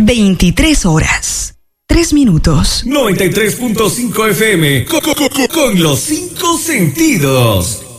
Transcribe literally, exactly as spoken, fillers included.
veintitrés horas, tres minutos. noventa y tres punto cinco F M, con, con, con, con los cinco sentidos.